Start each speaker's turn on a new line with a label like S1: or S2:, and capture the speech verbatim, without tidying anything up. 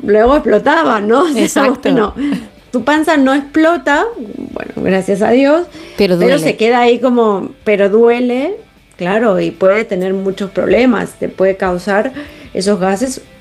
S1: luego explotaba, ¿no? O sea,
S2: Exacto.
S1: bueno, tu panza no explota, bueno, gracias a Dios,
S2: Pero
S1: pero se
S2: duele.
S1: queda ahí como, pero duele, claro, y puede tener muchos problemas, te puede causar esos gases